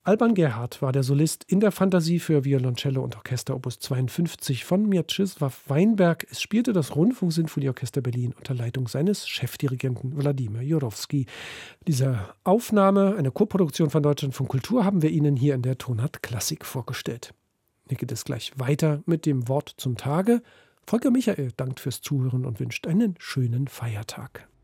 Alban Gerhardt war der Solist in der Fantasie für Violoncello und Orchester Opus 52 von Mieczysław Weinberg. Es spielte das Rundfunksinfonieorchester Berlin unter Leitung seines Chefdirigenten Wladimir Jurowski. Diese Aufnahme, eine Koproduktion von Deutschlandfunk Kultur, haben wir Ihnen hier in der Tonart Klassik vorgestellt. Hier geht es gleich weiter mit dem Wort zum Tage. Volker Michael dankt fürs Zuhören und wünscht einen schönen Feiertag.